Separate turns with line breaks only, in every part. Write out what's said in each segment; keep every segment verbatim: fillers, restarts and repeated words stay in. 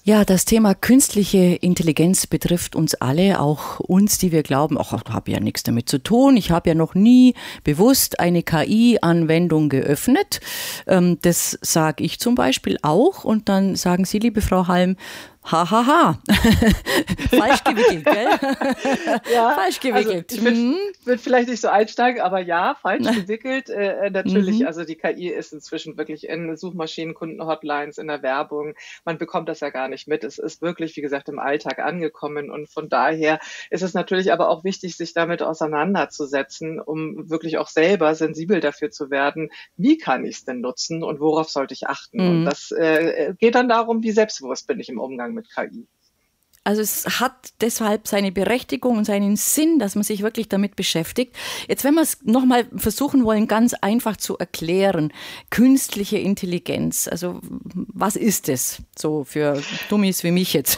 Ja, das Thema künstliche Intelligenz betrifft uns alle, auch uns, die wir glauben, ach, ich habe ja nichts damit zu tun. Ich habe ja noch nie bewusst eine K I-Anwendung geöffnet. Ähm, das sage ich zum Beispiel auch. Und dann sagen Sie, liebe Frau Halm, ha, ha, ha. Falsch gewickelt, gell?
Ja,
falsch gewickelt.
Also ich würde
mhm.
würd vielleicht nicht so einsteigen, aber ja, falsch gewickelt. Äh, natürlich,
Mhm.
also die K I ist inzwischen wirklich in Suchmaschinen, Kundenhotlines, in der Werbung. Man bekommt das ja gar nicht mit. Es ist wirklich, wie gesagt, im Alltag angekommen. Und von daher ist es natürlich aber auch wichtig, sich damit auseinanderzusetzen, um wirklich auch selber sensibel dafür zu werden, wie kann ich es denn nutzen und worauf sollte ich achten.
Mhm.
Und das äh, geht dann darum, wie selbstbewusst bin ich im Umgang mit K I.
Also es hat deshalb seine Berechtigung und seinen Sinn, dass man sich wirklich damit beschäftigt. Jetzt, wenn wir es nochmal versuchen wollen, ganz einfach zu erklären, künstliche Intelligenz, also was ist es so für Dummies wie mich jetzt?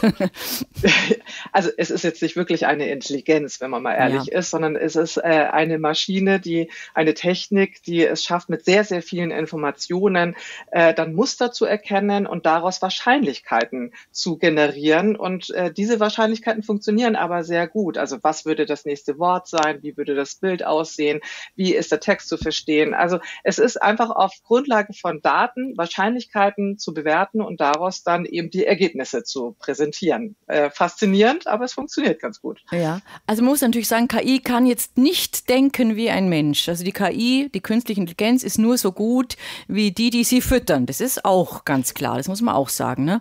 Also es ist jetzt nicht wirklich eine Intelligenz, wenn man mal ehrlich
Ja.
ist, sondern es ist äh, eine Maschine, die eine Technik, die es schafft, mit sehr, sehr vielen Informationen äh, dann Muster zu erkennen und daraus Wahrscheinlichkeiten zu generieren. Und äh, diese Wahrscheinlichkeiten funktionieren aber sehr gut. Also was würde das nächste Wort sein? Wie würde das Bild aussehen? Wie ist der Text zu verstehen? Also es ist einfach auf Grundlage von Daten Wahrscheinlichkeiten zu bewerten und daraus dann eben die Ergebnisse zu präsentieren. Äh, faszinierend, aber es funktioniert ganz gut.
Ja, also man muss natürlich sagen, K I kann jetzt nicht denken wie ein Mensch. Also die K I, die künstliche Intelligenz, ist nur so gut wie die, die sie füttern. Das ist auch ganz klar, das muss man auch sagen, ne?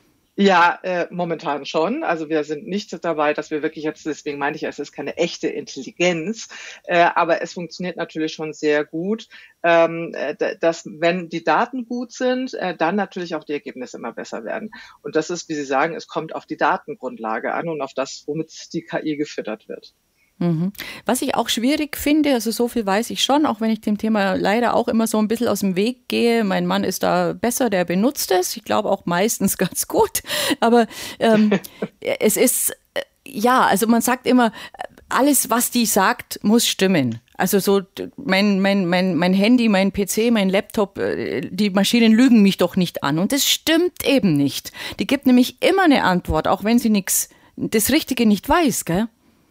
Ja, äh, momentan schon. Also wir sind nicht dabei, dass wir wirklich jetzt, deswegen meinte ich, es ist keine echte Intelligenz, äh, aber es funktioniert natürlich schon sehr gut, ähm, dass wenn die Daten gut sind, äh, dann natürlich auch die Ergebnisse immer besser werden. Und das ist, wie Sie sagen, es kommt auf die Datengrundlage an und auf das, womit die K I gefüttert wird.
Mhm. Was ich auch schwierig finde, also so viel weiß ich schon, auch wenn ich dem Thema leider auch immer so ein bisschen aus dem Weg gehe. Mein Mann ist da besser, der benutzt es. Ich glaube auch meistens ganz gut. Aber ähm, es ist, äh, ja, also man sagt immer, alles, was die sagt, muss stimmen. Also so mein, mein, mein, mein Handy, mein P C, mein Laptop, die Maschinen lügen mich doch nicht an. Und das stimmt eben nicht. Die gibt nämlich immer eine Antwort, auch wenn sie nichts, das Richtige nicht weiß, gell?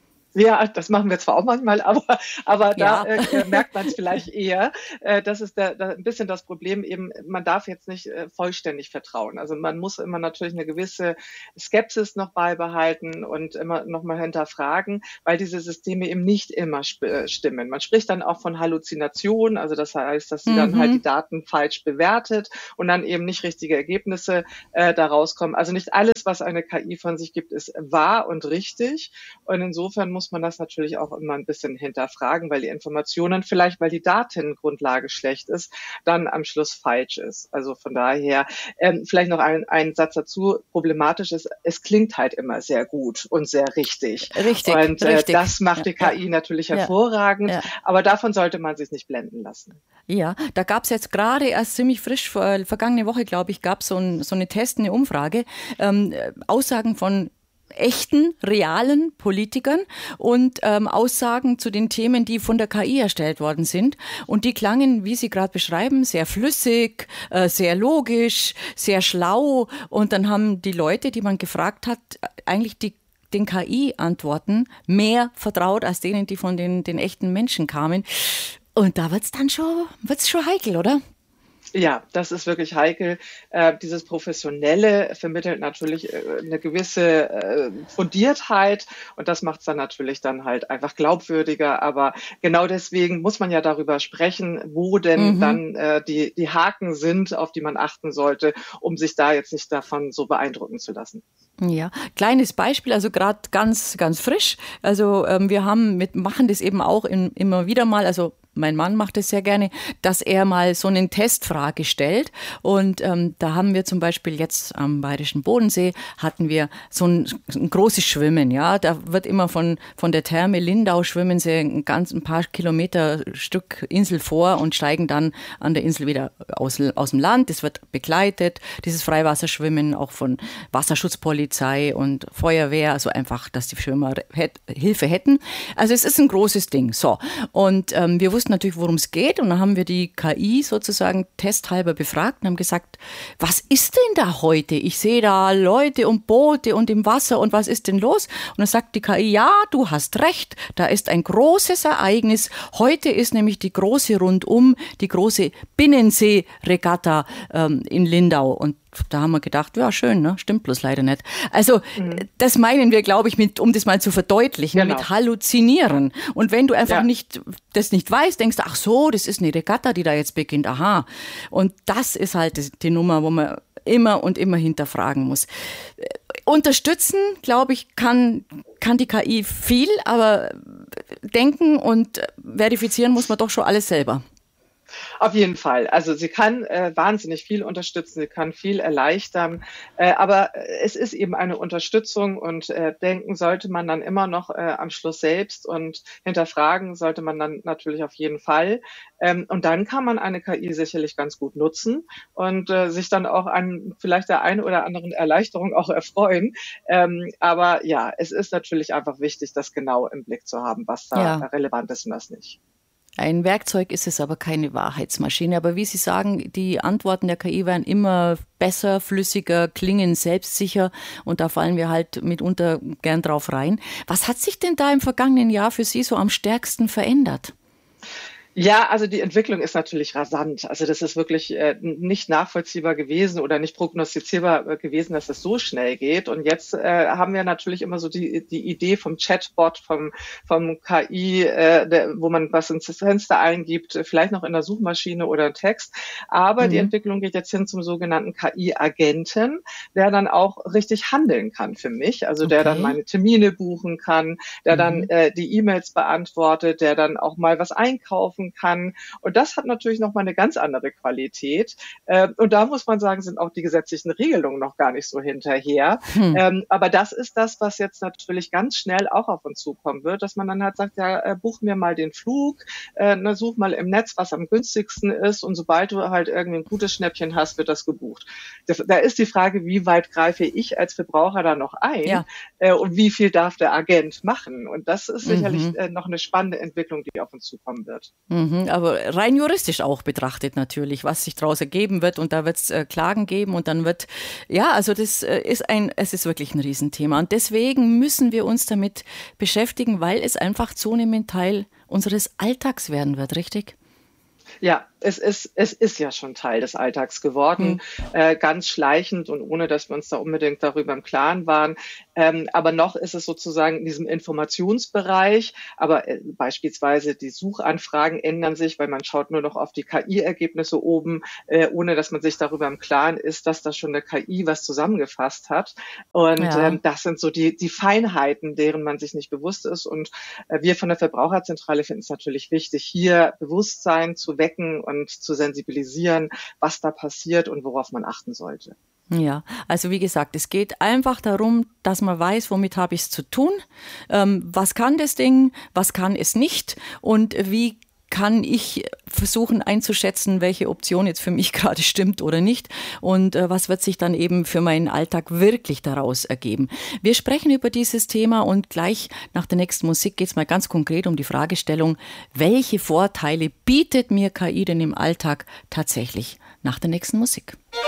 Ja, das machen wir zwar auch manchmal, aber, aber
Ja.
da äh, merkt man es vielleicht eher. Äh, das ist der, der, ein bisschen das Problem eben, man darf jetzt nicht äh, vollständig vertrauen. Also man muss immer natürlich eine gewisse Skepsis noch beibehalten und immer noch mal hinterfragen, weil diese Systeme eben nicht immer sp- stimmen. Man spricht dann auch von Halluzinationen, also das heißt, dass sie
Mhm.
dann halt die Daten falsch bewertet und dann eben nicht richtige Ergebnisse äh, daraus kommen. Also nicht alles, was eine K I von sich gibt, ist wahr und richtig. Und insofern muss man das natürlich auch immer ein bisschen hinterfragen, weil die Informationen, vielleicht weil die Datengrundlage schlecht ist, dann am Schluss falsch ist. Also von daher, ähm, vielleicht noch ein, ein Satz dazu, problematisch ist, es klingt halt immer sehr gut und sehr richtig.
Richtig,
und äh,
richtig.
das macht die
Ja,
K I natürlich
ja,
hervorragend,
ja.
aber davon sollte man sich nicht blenden lassen.
Ja, da gab es jetzt gerade erst ziemlich frisch, vor, vergangene Woche, glaube ich, gab so ein, so eine Test, eine Umfrage, ähm, Aussagen von echten, realen Politikern und ähm, Aussagen zu den Themen, die von der K I erstellt worden sind. Und die klangen, wie Sie gerade beschreiben, sehr flüssig, äh, sehr logisch, sehr schlau. Und dann haben die Leute, die man gefragt hat, eigentlich die den K I-Antworten mehr vertraut als denen, die von den, den echten Menschen kamen. Und da wird's dann schon, wird's schon heikel, oder?
Ja, das ist wirklich heikel. Äh, dieses Professionelle vermittelt natürlich äh, eine gewisse äh, Fundiertheit und das macht es dann natürlich dann halt einfach glaubwürdiger. Aber genau deswegen muss man ja darüber sprechen, wo denn
Mhm.
dann äh, die, die Haken sind, auf die man achten sollte, um sich da jetzt nicht davon so beeindrucken zu lassen.
Ja, kleines Beispiel, also gerade ganz, ganz frisch. Also ähm, wir haben mit, machen das eben auch in, immer wieder mal, also mein Mann macht es sehr gerne, dass er mal so eine Testfrage stellt. Und ähm, da haben wir zum Beispiel jetzt am Bayerischen Bodensee hatten wir so ein, ein großes Schwimmen. Ja, da wird immer von von der Therme Lindau schwimmen sie ein ganz ein paar Kilometer Stück Insel vor und steigen dann an der Insel wieder aus aus dem Land. Das wird begleitet, dieses Freiwasserschwimmen auch von Wasserschutzpolizei und Feuerwehr, also einfach, dass die Schwimmer Hilfe hätten. Also es ist ein großes Ding. So und ähm, wir wussten wussten natürlich, worum es geht. Und dann haben wir die K I sozusagen testhalber befragt und haben gesagt, was ist denn da heute? Ich sehe da Leute und Boote und im Wasser und was ist denn los? Und dann sagt die K I, ja, du hast recht, da ist ein großes Ereignis. Heute ist nämlich die große Rundum, die große Binnensee-Regatta ähm, in Lindau. Und da haben wir gedacht, ja schön, ne? Stimmt bloß leider nicht. Also mhm. das meinen wir, glaube ich, mit, um das mal zu verdeutlichen, genau. mit Halluzinieren. Und wenn du einfach ja. nicht das nicht weißt, denkst du, ach so, das ist eine Regatta, die da jetzt beginnt, aha. Und das ist halt die Nummer, wo man immer und immer hinterfragen muss. Unterstützen, glaube ich, kann, kann die K I viel, aber denken und verifizieren muss man doch schon alles selber.
Auf jeden Fall. Also sie kann äh, wahnsinnig viel unterstützen, sie kann viel erleichtern, äh, aber es ist eben eine Unterstützung und äh, denken sollte man dann immer noch äh, am Schluss selbst und hinterfragen sollte man dann natürlich auf jeden Fall. Ähm, und dann kann man eine K I sicherlich ganz gut nutzen und äh, sich dann auch an vielleicht der einen oder anderen Erleichterung auch erfreuen. Ähm, aber ja, es ist natürlich einfach wichtig, das genau im Blick zu haben, was da ja. relevant ist und was nicht.
Ein Werkzeug ist es aber keine Wahrheitsmaschine. Aber wie Sie sagen, die Antworten der K I werden immer besser, flüssiger, klingen selbstsicher und da fallen wir halt mitunter gern drauf rein. Was hat sich denn da im vergangenen Jahr für Sie so am stärksten verändert?
Ja, also die Entwicklung ist natürlich rasant. Also das ist wirklich äh, nicht nachvollziehbar gewesen oder nicht prognostizierbar äh, gewesen, dass es so schnell geht. Und jetzt äh, haben wir natürlich immer so die die Idee vom Chatbot, vom vom K I, äh, der, wo man was ins Fenster eingibt, vielleicht noch in der Suchmaschine oder Text. Aber mhm. die Entwicklung geht jetzt hin zum sogenannten K I-Agenten, der dann auch richtig handeln kann für mich. Also der okay. dann meine Termine buchen kann, der mhm. dann äh, die E-Mails beantwortet, der dann auch mal was einkaufen kann. Und das hat natürlich nochmal eine ganz andere Qualität. Und da muss man sagen, sind auch die gesetzlichen Regelungen noch gar nicht so hinterher. Hm. Aber das ist das, was jetzt natürlich ganz schnell auch auf uns zukommen wird, dass man dann halt sagt, ja, buch mir mal den Flug, such mal im Netz, was am günstigsten ist. Und sobald du halt irgendwie ein gutes Schnäppchen hast, wird das gebucht. Da ist die Frage, wie weit greife ich als Verbraucher da noch ein? Ja. Und wie viel darf der Agent machen? Und das ist sicherlich mhm. noch eine spannende Entwicklung, die auf uns zukommen wird.
Mhm, aber rein juristisch auch betrachtet natürlich, was sich daraus ergeben wird und da wird es äh, Klagen geben und dann wird, ja, also das äh, ist ein, es ist wirklich ein Riesenthema und deswegen müssen wir uns damit beschäftigen, weil es einfach zunehmend Teil unseres Alltags werden wird, richtig?
Ja, es ist, es ist ja schon Teil des Alltags geworden, hm. äh, ganz schleichend und ohne, dass wir uns da unbedingt darüber im Klaren waren. Ähm, aber noch ist es sozusagen in diesem Informationsbereich, aber äh, beispielsweise die Suchanfragen ändern sich, weil man schaut nur noch auf die K I-Ergebnisse oben, äh, ohne dass man sich darüber im Klaren ist, dass da schon eine K I was zusammengefasst hat. Und ja. ähm, das sind so die, die Feinheiten, deren man sich nicht bewusst ist. Und äh, wir von der Verbraucherzentrale finden es natürlich wichtig, hier Bewusstsein zu wecken und zu sensibilisieren, was da passiert und worauf man achten sollte.
Ja, also wie gesagt, es geht einfach darum, dass man weiß, womit habe ich es zu tun, ähm, was kann das Ding, was kann es nicht und wie kann ich versuchen einzuschätzen, welche Option jetzt für mich gerade stimmt oder nicht und äh, was wird sich dann eben für meinen Alltag wirklich daraus ergeben. Wir sprechen über dieses Thema und gleich nach der nächsten Musik geht es mal ganz konkret um die Fragestellung, welche Vorteile bietet mir K I denn im Alltag tatsächlich nach der nächsten Musik?